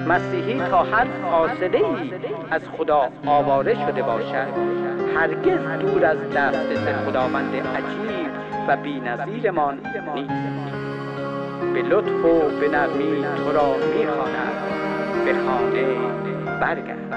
مسیحی تا هر فاصله‌ای از خدا آواره شده باشد هرگز دور از دسترس خداوند عجیب و بی‌نظیرمان نیست. به لطف و به نرمی تو را می‌خواند، به خانه برگرد.